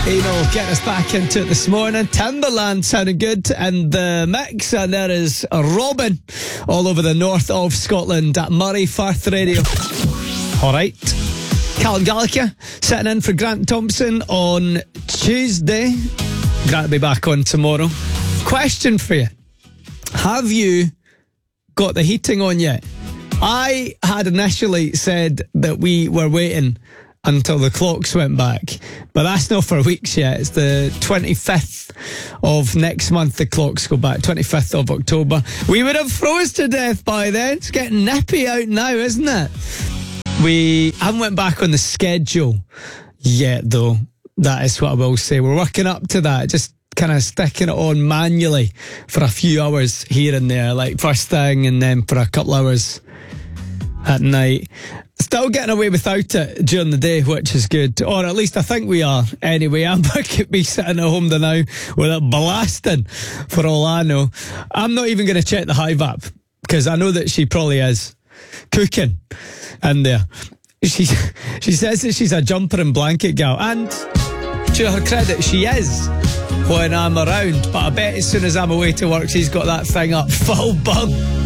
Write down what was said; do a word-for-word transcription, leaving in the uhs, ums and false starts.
Eno getting us back into it this morning. Timberland sounding good in the mix, and there is Robin all over the north of Scotland at Murray Firth Radio. Alright, Callum Gallagher sitting in for Grant Thompson on Tuesday. Grant will be back on tomorrow. Question for you: have you got the heating on yet? I had initially said that we were waiting until the clocks went back, but that's not for weeks yet. It's the twenty-fifth of next month the clocks go back, twenty-fifth of October. We would have froze to death by then. It's getting nippy out now, isn't it? We haven't went back on the schedule yet, though. That is what I will say. We're working up to that, just kind of sticking it on manually for a few hours here and there, like first thing and then for a couple hours at night. Still getting away without it during the day, which is good. Or at least I think we are. Anyway, Amber could be sitting at home now with it blasting for all I know. I'm not even going to check the Hive app because I know that she probably is cooking in there. She, she says that she's a jumper and blanket gal. And to her credit, she is when I'm around. But I bet as soon as I'm away to work, she's got that thing up full bung.